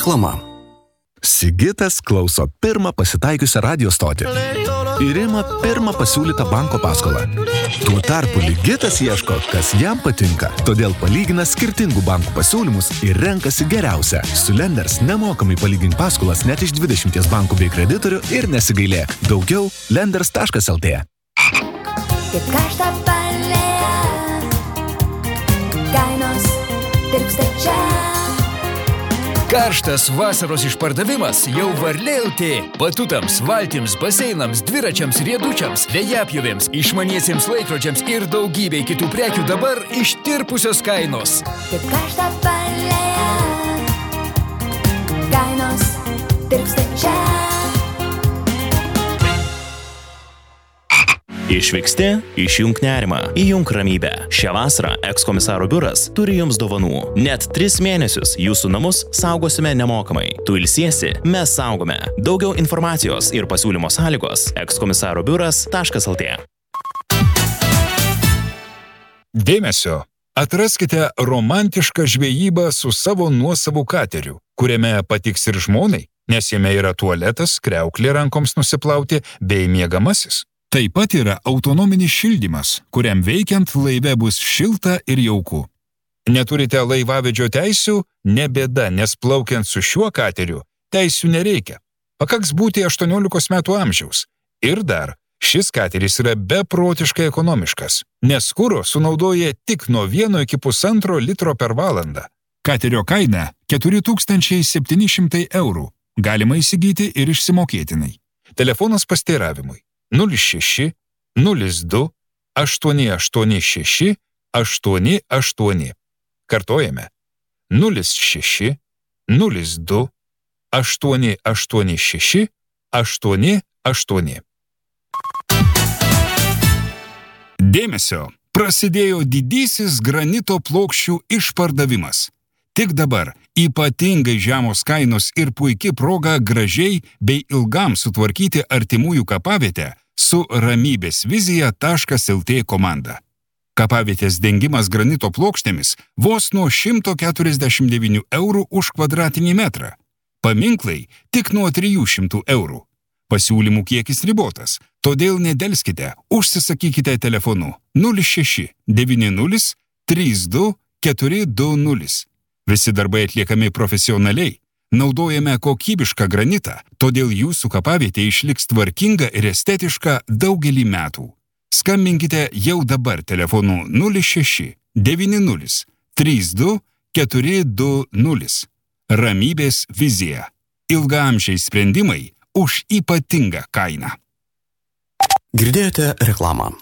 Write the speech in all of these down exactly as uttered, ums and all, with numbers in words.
Reklama. Sigitas klauso pirmą pasitaikiusią radio stotį ir ima pirmą pasiūlytą banko paskolą. Tuo tarpu Ligitas ieško, kas jam patinka, todėl palygina skirtingų bankų pasiūlymus ir renkasi geriausią. Su Lenders nemokamai palygink paskolas net iš dvidešimties bankų bei kreditorių ir nesigailėk. Daugiau lenders taškas el tė. Kaip karštą palėją, kainos tirpsta čia. Karštas vasaros išpardavimas jau Varlė el tė. Batutams, valtims, baseinams, dviračiams, riedučiams, vėjapjovėms, išmaniesiems laikrodžiams ir daugybei kitų prekių dabar ištirpusios kainos. Kaip karštą palėją, kainos tirpsta čia. Išvyksti, išjunk nerimą, įjunk ramybę. Šią vasarą ekskomisaro biuras turi jums dovanų. Net tris mėnesius jūsų namus saugosime nemokamai. Tu ilsiesi, mes saugome. Daugiau informacijos ir pasiūlymo sąlygos ekskomisaro biuras taškas el tė. Dėmesio! Atraskite romantišką žvejybą su savo nuosavu kateriu, kuriame patiks ir žmonai, nes jame yra tualetas, kriauklė rankoms nusiplauti bei miegamasis. Taip pat yra autonominis šildymas, kuriam veikiant laive bus šilta ir jauku. Neturite laivavedžio teisių? Ne bėda, nes plaukiant su šiuo kateriu teisių nereikia. Pakaks būti aštuoniolikos metų amžiaus. Ir dar, šis kateris yra beprotiškai ekonomiškas, nes kuro sunaudoja tik nuo vieno iki pusantro litro per valandą. Katerio kaina keturi tūkstančiai septyni šimtai eurų. Galima įsigyti ir išsimokėtinai. Telefonas pasteiravimui. nulis šeši nulis du aštuoni aštuoni šeši aštuoni aštuoni. Kartojame. nulis šeši nulis du aštuoni aštuoni šeši aštuoni aštuoni. Dėmesio! Prasidėjo didysis granito plokščių išpardavimas. Tik dabar ypatingai žemos kainos ir puiki proga gražiai bei ilgam sutvarkyti artimųjų kapavietę su ramybės vizija taškas el tė komanda. Kapavietės dengimas granito plokštėmis vos nuo šimto keturiasdešimt devynių eurų už kvadratinį metrą. Paminklai tik nuo trijų šimtų eurų. Pasiūlymų kiekis ribotas, todėl nedelskite, užsisakykite telefonu nulis šeši devyni nulis trys du keturi du nulis. Visi darbai atliekami profesionaliai. Naudojame kokybišką granitą, todėl jūsų kapavietė išliks tvarkinga ir estetiška daugelį metų. Skambinkite jau dabar telefonu nulis šeši devyni nulis trys du keturi du nulis. Ramybės vizija. Ilgaamžiai sprendimai už ypatingą kainą. Girdėjote reklamą.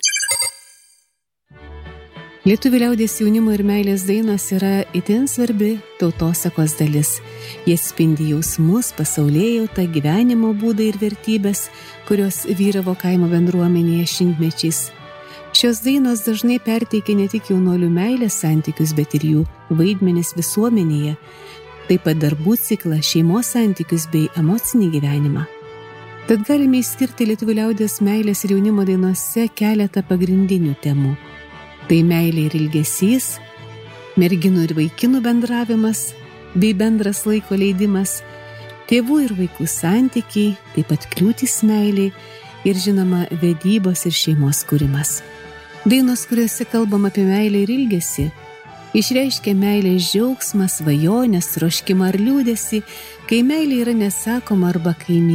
Lietuvių liaudies jaunimo ir meilės dainos yra itin svarbi tautosakos dalis. Jie spindi jausmus, pasaulėjautą, gyvenimo būdą ir vertybės, kurios vyravo kaimo bendruomenėje šimtmečiais. Šios dainos dažnai perteikia ne tik jaunuolių meilės santykius, bet ir jų vaidmenis visuomenėje, taip pat darbų ciklą, šeimos santykius bei emocinį gyvenimą. Tad galime išskirti lietuvių liaudies meilės ir jaunimo dainose keletą pagrindinių temų. Tai meilė ir ilgesys, merginų ir vaikinų bendravimas, bei bendras laiko leidimas, tėvų ir vaikų santykiai, taip pat kliūtys meiliai ir žinoma vedybos ir šeimos kūrimas. Dainos, kuriuose kalbam apie meilę ir ilgesį, išreiškia meilės džiaugsmą, svajonės, troškimą ar liūdesį, kai meilė yra nesakoma arba kai